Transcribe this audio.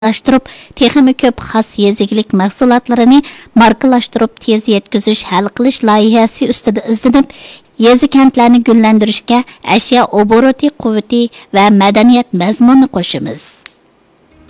lashtirib, texmi ko'p xas yezigilik mahsulotlarini markalashtirib tez yetkazish hal qilish loyihasi ustida izlanib, yezi kentlarni gullantirishga ashyo oboroти quvvati va madaniyat mazmuni qo'shamiz.